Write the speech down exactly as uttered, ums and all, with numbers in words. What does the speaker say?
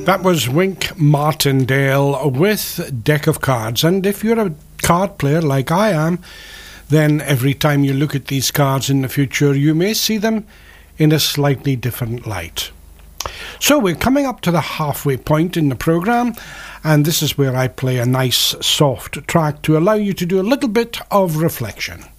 That was Wink Martindale with Deck of Cards. And if you're a card player like I am, then every time you look at these cards in the future, you may see them in a slightly different light. So we're coming up to the halfway point in the programme, and this is where I play a nice soft track to allow you to do a little bit of reflection.